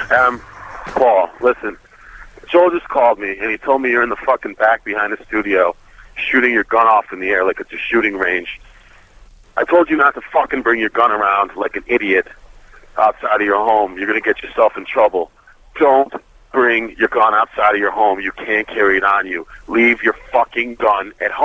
Paul, listen. Joel just called me, and he told me you're in the fucking back behind the studio shooting your gun off in the air like it's a shooting range. I told you not to fucking bring your gun around like an idiot outside of your home. You're going to get yourself in trouble. Don't bring your gun outside of your home. You can't carry it on you. Leave your fucking gun at home.